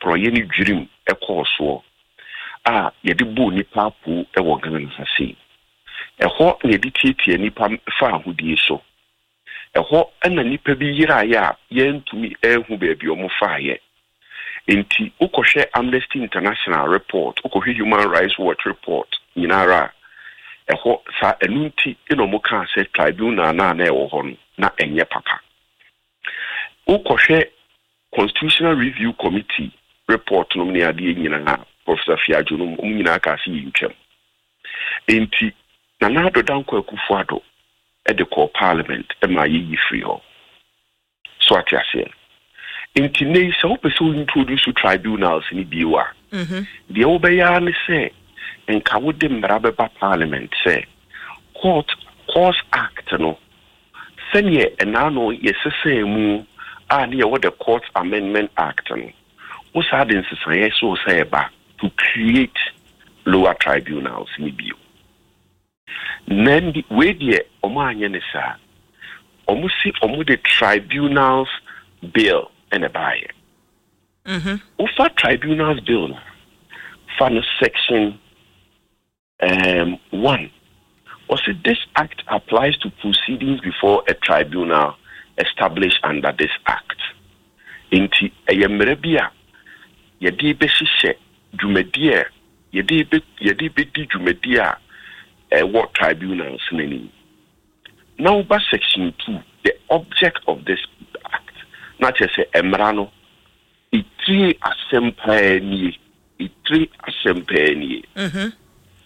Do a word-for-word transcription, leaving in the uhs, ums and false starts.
kroye ni dwirim ekọ so a yɛde bo nipa po ɛwɔ Ghana sase ɛhɔ na yɛde tietie nipa fa ahodie so ɛhɔ ɛna nipa bi yira ya yɛntumi ɛhu baabi ɔmo fa yɛ enti ukɔhwɛ Amnesty International report ukɔhwɛ Human Rights Watch report nyinara ɛhɔ sa enunti ino mo kan sɛ tribunal na na ɛwɔ hɔ no na ɛnyɛ papa ukɔhwɛ Constitutional Review Committee report no ne ade nyina Professor Fiajo no mu nyina ka se yintwam enti na na do danko akufo ado e de call parliament e ma yi free ho so atiase enti nei so person introduce tribunals ni biwa mhm de obeya ne se enka wo de mbra beba parliament say court course act no senye enano yesese mu a ne wo the Court Amendment Act no wo sa de nsesan so say ba to create lower tribunals ni bio Nendi we die omo anye ne sa omo si omo the tribunals bill and a buyer mhm ufa tribunals bill for no section um one also this act applies to proceedings before a tribunal established under this act inti eyemre bia yedi be hihye dwumadie yedi be yedi be di dwumadie a what tribunals nani now by section two the object of this act not just a emrano it three assembly it three assembly mhm